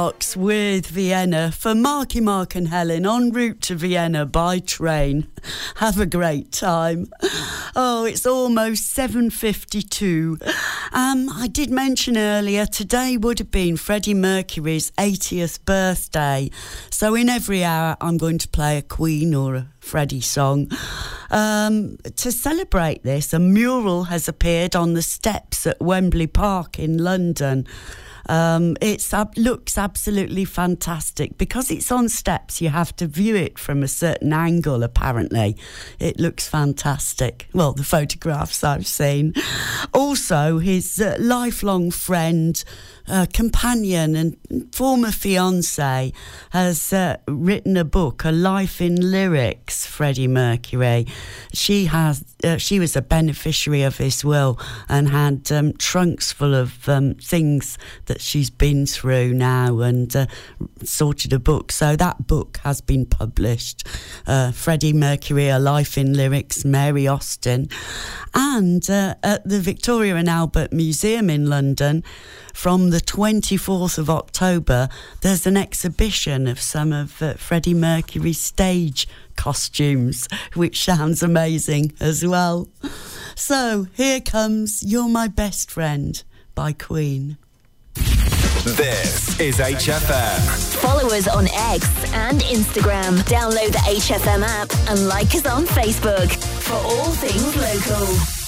With Vienna for Marky Mark and Helen en route to Vienna by train. Have a great time. Oh, it's almost 7:52. I did mention earlier today would have been Freddie Mercury's 80th birthday. So in every hour I'm going to play a Queen or a Freddie song. To celebrate this, a mural has appeared on the steps at Wembley Park in London. It looks absolutely fantastic. Because it's on steps, you have to view it from a certain angle, apparently. It looks fantastic. Well, the photographs I've seen. Also, his lifelong friend, companion and former fiancé has written a book, A Life in Lyrics, Freddie Mercury. She was a beneficiary of his will and had trunks full of things that she's been through now, and sorted a book. So that book has been published. Freddie Mercury, A Life in Lyrics, Mary Austin. And at the Victoria and Albert Museum in London, from the 24th of October, there's an exhibition of some of Freddie Mercury's stage costumes, which sounds amazing as well. So here comes You're My Best Friend by Queen. This is HFM. Follow us on X and Instagram. Download the HFM app and like us on Facebook for all things local.